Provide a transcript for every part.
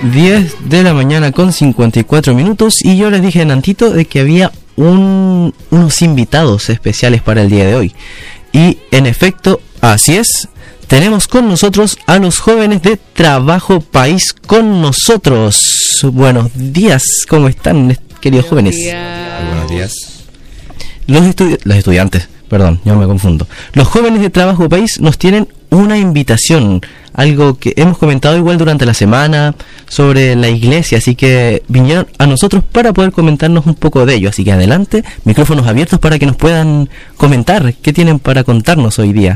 10 de la mañana con 54 minutos y yo les dije en Antito de que había unos invitados especiales para el día de hoy. Y en efecto, así es, tenemos con nosotros a los jóvenes de Trabajo País con nosotros. Buenos días, ¿cómo están, queridos jóvenes? Buenos días. Los estudiantes, perdón, yo me confundo. Los jóvenes de Trabajo País nos tienen una invitación, algo que hemos comentado igual durante la semana sobre la iglesia, así que vinieron a nosotros para poder comentarnos un poco de ello. Así que adelante, micrófonos abiertos para que nos puedan comentar qué tienen para contarnos hoy día.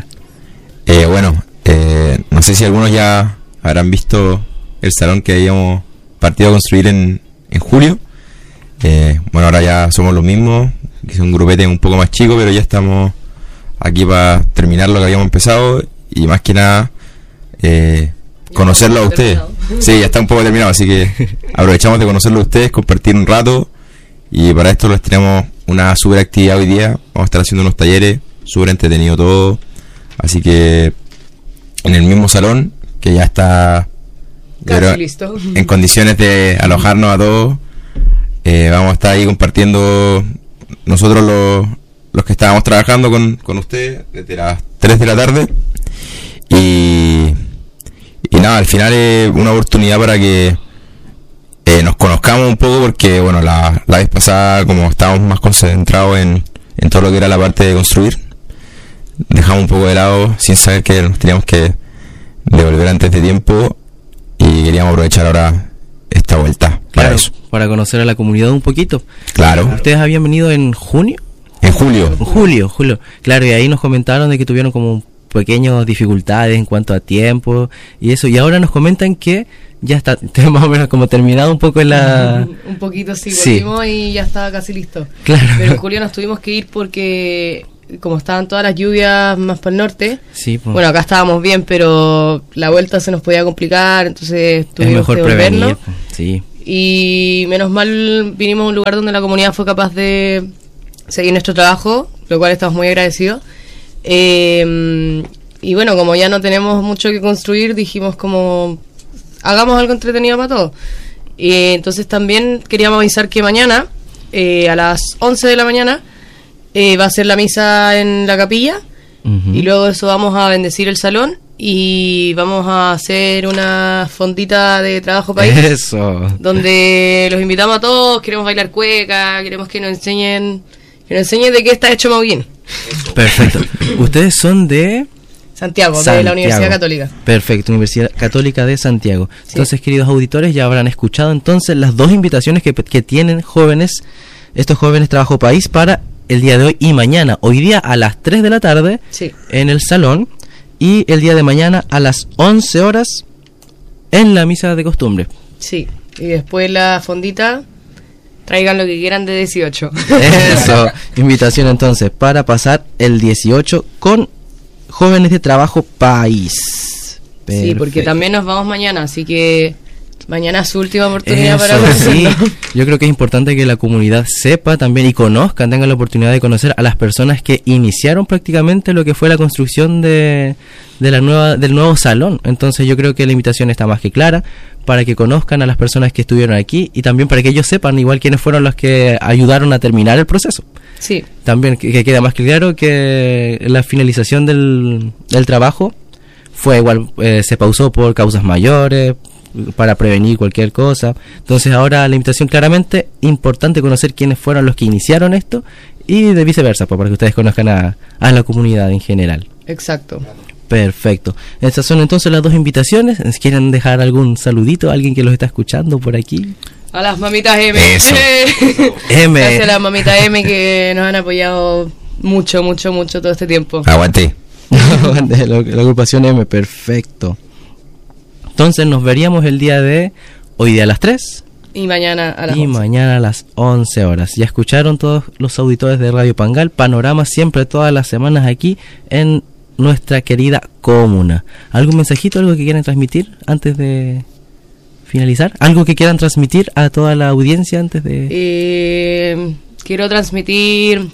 No sé si algunos ya habrán visto el salón que habíamos partido a construir en julio. Ahora ya somos los mismos, es un grupete un poco más chico, pero ya estamos aquí para terminar lo que habíamos empezado y más que nada conocerlo a ustedes. Sí, ya está un poco terminado, así que aprovechamos de conocerlo a ustedes, compartir un rato, y para esto les tenemos una super actividad hoy día. Vamos a estar haciendo unos talleres, súper entretenido todo, así que en el mismo salón, que ya está casi listo, en condiciones de alojarnos a todos. Vamos a estar ahí compartiendo nosotros los que estábamos trabajando con ustedes desde las 3 de la tarde. Y nada, al final es una oportunidad para que nos conozcamos un poco, porque bueno, la vez pasada, como estábamos más concentrados en todo lo que era la parte de construir, dejamos un poco de lado sin saber que nos teníamos que devolver antes de tiempo, y queríamos aprovechar ahora esta vuelta para eso. Para conocer a la comunidad un poquito. Claro. ¿Ustedes habían venido en junio? En julio. Julio. Claro, y ahí nos comentaron de que tuvieron como pequeñas dificultades en cuanto a tiempo y eso, y ahora nos comentan que ya está más o menos como terminado un poco un poquito, sí, volvimos y ya estaba casi listo. Claro. Pero en julio nos tuvimos que ir porque como estaban todas las lluvias más para el norte, sí, pues. Bueno, acá estábamos bien, pero la vuelta se nos podía complicar, entonces tuvimos que volvernos. Sí. Y menos mal vinimos a un lugar donde la comunidad fue capaz de seguir nuestro trabajo, lo cual estamos muy agradecidos. Y bueno, como ya no tenemos mucho que construir, dijimos como hagamos algo entretenido para todos. Y entonces también queríamos avisar que mañana a las 11 de la mañana va a ser la misa en la capilla. Uh-huh. Y luego de eso vamos a bendecir el salón y vamos a hacer una fondita de Trabajo País. Eso. Donde los invitamos a todos, queremos bailar cueca, queremos que nos enseñen de qué está hecho Mauguín. Perfecto. Ustedes son de Santiago, de la Universidad Católica. Perfecto, Universidad Católica de Santiago. Sí. Entonces, queridos auditores, ya habrán escuchado entonces las dos invitaciones que tienen estos jóvenes Trabajo País para el día de hoy y mañana. Hoy día a las 3 de la tarde, sí, en el salón, y el día de mañana a las 11 horas en la misa de costumbre. Sí, y después la fondita. Traigan lo que quieran de 18. Eso, invitación entonces para pasar el 18 con jóvenes de Trabajo País. Perfecto. Sí, porque también nos vamos mañana, así que mañana es su última oportunidad para conocerlo. Sí, yo creo que es importante que la comunidad sepa también y conozcan, tengan la oportunidad de conocer a las personas que iniciaron prácticamente lo que fue la construcción del nuevo salón. Entonces yo creo que la invitación está más que clara para que conozcan a las personas que estuvieron aquí y también para que ellos sepan igual quiénes fueron los que ayudaron a terminar el proceso. Sí. También que queda más claro que la finalización del trabajo fue igual, se pausó por causas mayores, para prevenir cualquier cosa. Entonces ahora la invitación claramente, importante conocer quiénes fueron los que iniciaron esto y de viceversa, para que ustedes conozcan a la comunidad en general. Exacto. Perfecto. Estas son entonces las dos invitaciones. ¿Quieren dejar algún saludito a alguien que los está escuchando por aquí? A las mamitas M. Eso. M. Gracias a las mamitas M que nos han apoyado mucho todo este tiempo. Aguante. La agrupación M, perfecto. Entonces nos veríamos el día de hoy día a las 3 y mañana a las 11. Y mañana a las 11 horas. Ya escucharon todos los auditores de Radio Pangal, panorama siempre todas las semanas aquí en nuestra querida comuna. ¿Algún mensajito, algo que quieran transmitir antes de finalizar? ¿Algo que quieran transmitir a toda la audiencia antes de...? Quiero transmitir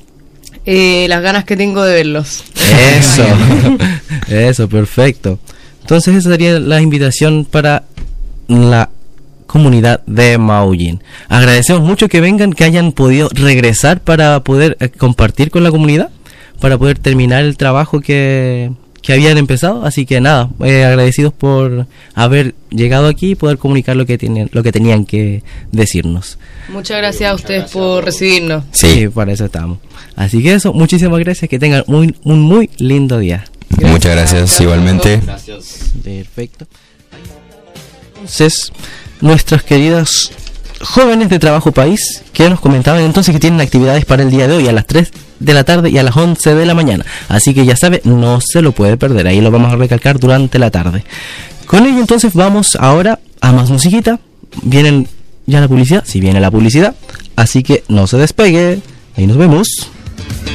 las ganas que tengo de verlos. Eso, eso, perfecto. Entonces esa sería la invitación para la comunidad de Maullín. Agradecemos mucho que vengan, que hayan podido regresar para poder compartir con la comunidad, para poder terminar el trabajo que habían empezado. Así que nada, agradecidos por haber llegado aquí y poder comunicar lo que tenían que decirnos. Muchas gracias a ustedes por recibirnos. Sí. Para eso estamos. Así que eso, muchísimas gracias, que tengan un muy lindo día. Muchas gracias, igualmente. Perfecto. Entonces, nuestras queridas jóvenes de Trabajo País, que nos comentaban entonces que tienen actividades para el día de hoy a las 3 de la tarde y a las 11 de la mañana. Así que ya sabe, no se lo puede perder. Ahí lo vamos a recalcar durante la tarde. Con ello entonces vamos ahora a más musiquita. Vienen ya la publicidad, si viene la publicidad. Así que no se despegue. Ahí nos vemos.